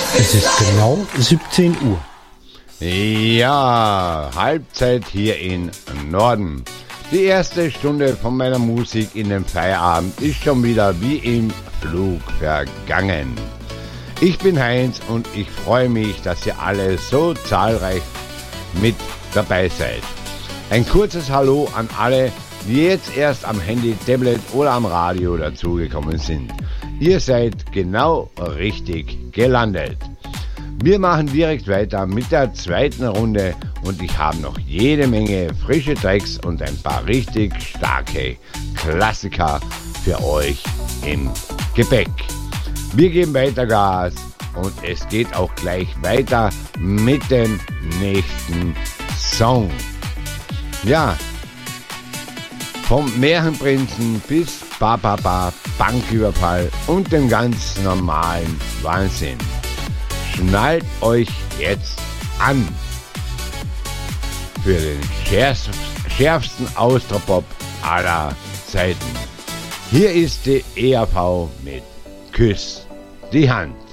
Es ist genau 17 Uhr. Ja, Halbzeit hier in Norden. Die erste Stunde von meiner Musik in den Feierabend ist schon wieder wie im Flug vergangen. Ich bin Heinz und ich freue mich, dass ihr alle so zahlreich mit dabei seid. Ein kurzes Hallo an alle, die jetzt erst am Handy, Tablet oder am Radio dazugekommen sind. Ihr seid genau richtig gelandet. Wir machen direkt weiter mit der zweiten Runde und ich habe noch jede Menge frische Tracks und ein paar richtig starke Klassiker für euch im Gepäck. Wir geben weiter Gas und es geht auch gleich weiter mit dem nächsten Song. Ja, vom Märchenprinzen bis Bababa, Banküberfall und dem ganz normalen Wahnsinn. Schnallt euch jetzt an für den schärfsten Austropop aller Zeiten. Hier ist die EAV mit Küss die Hand.